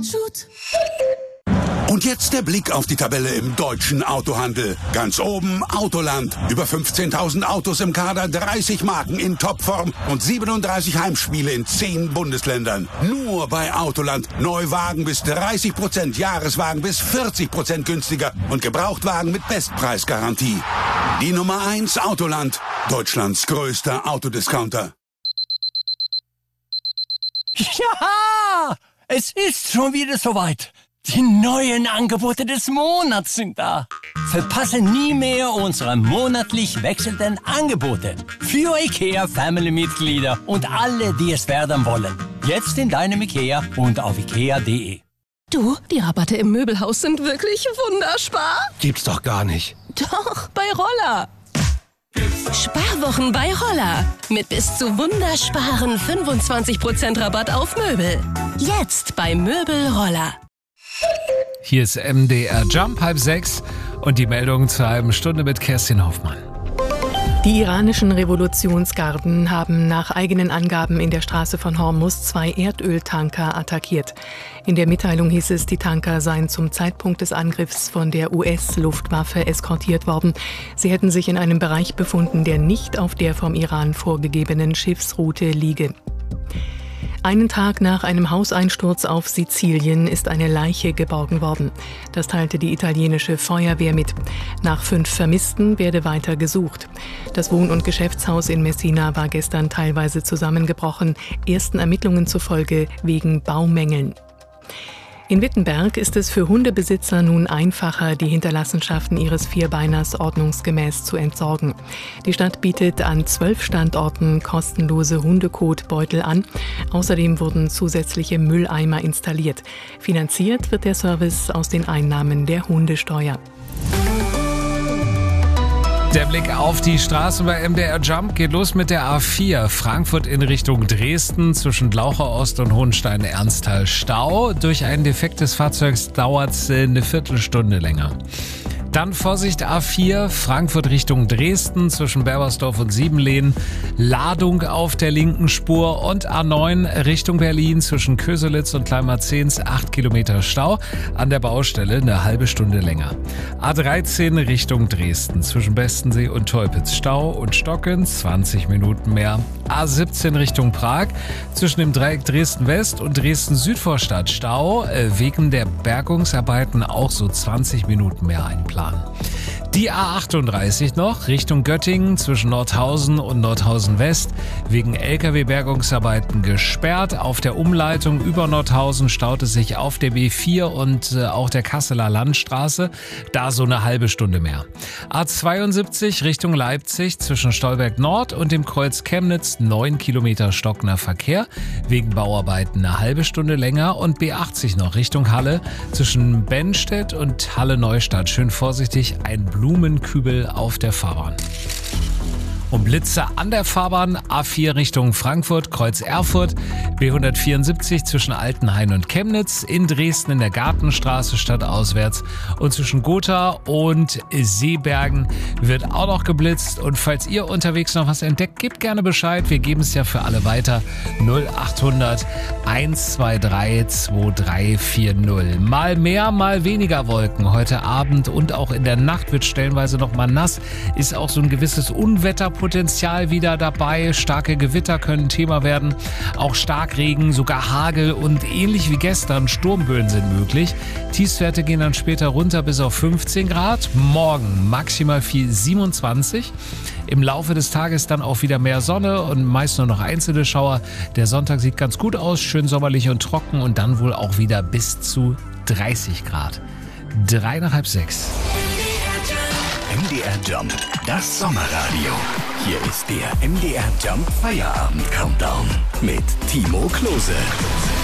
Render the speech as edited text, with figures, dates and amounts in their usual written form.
Und jetzt der Blick auf die Tabelle im deutschen Autohandel. Ganz oben Autoland. Über 15.000 Autos im Kader, 30 Marken in Topform und 37 Heimspiele in 10 Bundesländern. Nur bei Autoland. Neuwagen bis 30%, Jahreswagen bis 40% günstiger und Gebrauchtwagen mit Bestpreisgarantie. Die Nummer 1 Autoland. Deutschlands größter Autodiscounter. Ja, es ist schon wieder soweit. Die neuen Angebote des Monats sind da. Verpasse nie mehr unsere monatlich wechselnden Angebote. Für IKEA-Family-Mitglieder und alle, die es werden wollen. Jetzt in deinem IKEA und auf ikea.de. Du, die Rabatte im Möbelhaus sind wirklich wunderspar. Gibt's doch gar nicht. Doch, bei Roller. Sparwochen bei Roller. Mit bis zu wundersparen 25% Rabatt auf Möbel. Jetzt bei Möbel Roller. Hier ist MDR Jump, 5:30 und die Meldung zur halben Stunde mit Kerstin Hoffmann. Die iranischen Revolutionsgarden haben nach eigenen Angaben in der Straße von Hormuz 2 Erdöltanker attackiert. In der Mitteilung hieß es, die Tanker seien zum Zeitpunkt des Angriffs von der US-Luftwaffe eskortiert worden. Sie hätten sich in einem Bereich befunden, der nicht auf der vom Iran vorgegebenen Schiffsroute liege. Einen Tag nach einem Hauseinsturz auf Sizilien ist eine Leiche geborgen worden. Das teilte die italienische Feuerwehr mit. Nach 5 Vermissten werde weiter gesucht. Das Wohn- und Geschäftshaus in Messina war gestern teilweise zusammengebrochen, ersten Ermittlungen zufolge wegen Baumängeln. In Wittenberg ist es für Hundebesitzer nun einfacher, die Hinterlassenschaften ihres Vierbeiners ordnungsgemäß zu entsorgen. Die Stadt bietet an 12 Standorten kostenlose Hundekotbeutel an. Außerdem wurden zusätzliche Mülleimer installiert. Finanziert wird der Service aus den Einnahmen der Hundesteuer. Der Blick auf die Straßen bei MDR Jump geht los mit der A4. Frankfurt in Richtung Dresden zwischen Glaucher Ost und Hohenstein-Ernsthal Stau. Durch ein Defekt des Fahrzeugs dauert es eine Viertelstunde länger. Dann Vorsicht A4, Frankfurt Richtung Dresden zwischen Berbersdorf und Siebenlehn. Ladung auf der linken Spur und A9 Richtung Berlin zwischen Köselitz und Kleinmarzens 8 Kilometer Stau. An der Baustelle eine halbe Stunde länger. A13 Richtung Dresden zwischen Bestensee und Teupitz Stau und Stocken 20 Minuten mehr. A17 Richtung Prag zwischen dem Dreieck Dresden West und Dresden Südvorstadt Stau. Wegen der Bergungsarbeiten auch so 20 Minuten mehr einplanen. Die A38 noch Richtung Göttingen zwischen Nordhausen und Nordhausen West wegen Lkw-Bergungsarbeiten gesperrt. Auf der Umleitung über Nordhausen staut es sich auf der B4 und auch der Kasseler Landstraße. Da so eine halbe Stunde mehr. A72 Richtung Leipzig zwischen Stolberg Nord und dem Kreuz Chemnitz 9 Kilometer stockender Verkehr. Wegen Bauarbeiten eine halbe Stunde länger. Und B80 noch Richtung Halle zwischen Bennstedt und Halle-Neustadt. Schön vorsichtig, ein Blumenkübel auf der Fahrbahn. Und Blitze an der Fahrbahn, A4 Richtung Frankfurt, Kreuz Erfurt, B174 zwischen Altenhain und Chemnitz, in Dresden in der Gartenstraße stadtauswärts und zwischen Gotha und Seebergen wird auch noch geblitzt. Und falls ihr unterwegs noch was entdeckt, gebt gerne Bescheid, wir geben es ja für alle weiter. 0800 123 2340. Mal mehr, mal weniger Wolken heute Abend und auch in der Nacht wird stellenweise noch mal nass, ist auch so ein gewisses Unwetterpotenzial wieder dabei. Starke Gewitter können Thema werden. Auch Starkregen, sogar Hagel und ähnlich wie gestern Sturmböen sind möglich. Tiefstwerte gehen dann später runter bis auf 15 Grad. Morgen maximal 27. Im Laufe des Tages dann auch wieder mehr Sonne und meist nur noch einzelne Schauer. Der Sonntag sieht ganz gut aus, schön sommerlich und trocken und dann wohl auch wieder bis zu 30 Grad. 3 nach halb 6. MDR Jump, das Sommerradio. Hier ist der MDR Jump Feierabend Countdown mit Timo Klose.